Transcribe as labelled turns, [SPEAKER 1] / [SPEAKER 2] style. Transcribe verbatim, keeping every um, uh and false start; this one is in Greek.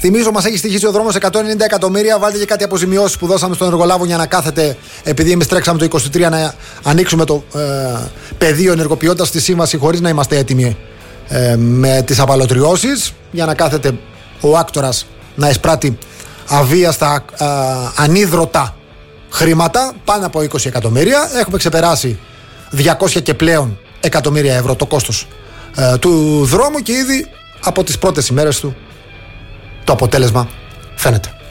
[SPEAKER 1] Θυμίζω, μας έχει στοιχήσει ο δρόμος εκατόν ενενήντα εκατομμύρια. Βάλτε και κάτι αποζημιώσεις που δώσαμε στον εργολάβο για να κάθεται, επειδή εμείς τρέξαμε το είκοσι τρία να ανοίξουμε το ε, πεδίο ενεργοποιώντας τη σύμβαση χωρίς να είμαστε έτοιμοι ε, με τις απαλωτριώσεις. Για να κάθεται ο άκτορας να εισπράττει αβίαστα ε, ανίδρωτα χρήματα, πάνω από είκοσι εκατομμύρια. Έχουμε ξεπεράσει διακόσια και πλέον εκατομμύρια ευρώ το κόστος ε, του δρόμου και ήδη από τις πρώτες ημέρες του το αποτέλεσμα φαίνεται.